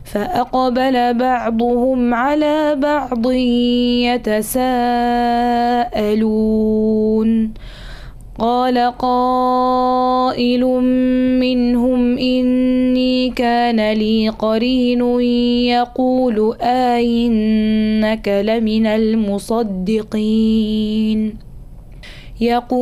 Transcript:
فأقبل بعضهم على بعض يتساءلون قال قائل منهم إني كان لي قرين يقول أئنك لمن المصدقين